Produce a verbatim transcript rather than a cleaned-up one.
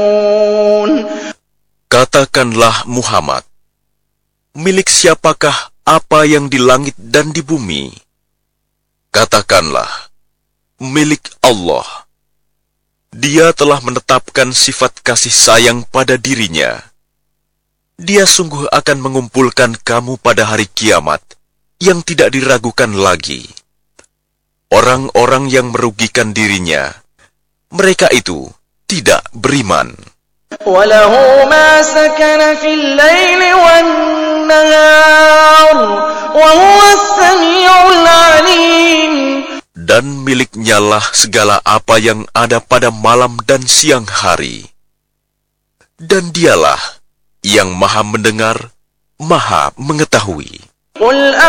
Katakanlah Muhammad, milik siapakah apa yang di langit dan di bumi? Katakanlah, milik Allah. Dia telah menetapkan sifat kasih sayang pada dirinya. Dia sungguh akan mengumpulkan kamu pada hari kiamat yang tidak diragukan lagi. Orang-orang yang merugikan dirinya, mereka itu tidak beriman. وَلَهُ مَا سَكَنَ فِي اللَّيْلِ وَالنَّهَارِ وَهُوَ السَّمِيعُ الْعَلِيمُ. Dan miliknya lah segala apa yang ada pada malam dan siang hari. Dan dialah yang maha mendengar, maha mengetahui. قُلْ